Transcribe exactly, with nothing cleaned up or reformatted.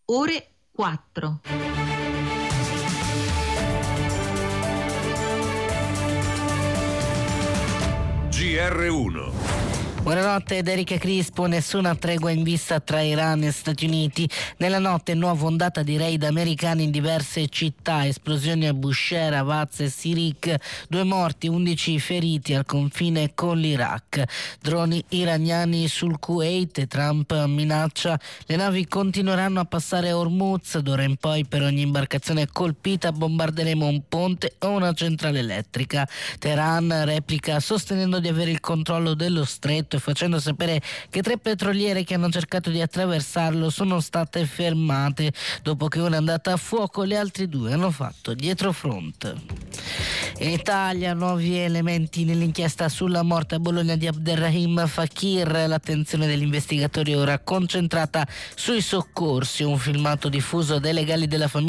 ore quattro. G R uno. Buonanotte ed Erika Crispo. Nessuna tregua in vista tra Iran e Stati Uniti. Nella notte nuova ondata di raid americani in diverse città, esplosioni a Bushehr, Avaz e Sirik, due morti, undici feriti al confine con l'Iraq. Droni iraniani sul Kuwait, Trump minaccia le navi continueranno a passare Hormuz, d'ora in poi per ogni imbarcazione colpita bombarderemo un ponte o una centrale elettrica. Teheran replica sostenendo di avere il controllo dello stretto e facendo sapere che tre petroliere che hanno cercato di attraversarlo sono state fermate dopo che una è andata a fuoco, le altre due hanno fatto dietrofront. In Italia nuovi elementi nell'inchiesta sulla morte a Bologna di Abderrahim Fakir, l'attenzione degli investigatori è ora concentrata sui soccorsi. Un filmato diffuso dai legali della famiglia